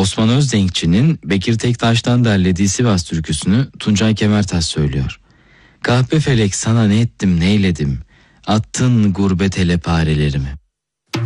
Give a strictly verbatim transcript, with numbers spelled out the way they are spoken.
Osman Özdenkçi'nin Bekir Tektaş'tan derlediği Sivas türküsünü Tuncay Kemertaş söylüyor. Kahpe felek sana ne ettim neyledim, attın gurbet ele parelerimi.